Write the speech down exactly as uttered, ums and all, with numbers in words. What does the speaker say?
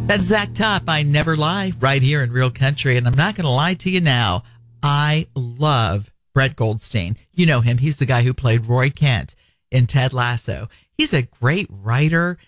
That's Zach Top. I Never Lie, right here in Real Country. And I'm not going to lie to you now. I love Brett Goldstein. You know him. He's the guy who played Roy Kent in Ted Lasso. He's a great writer.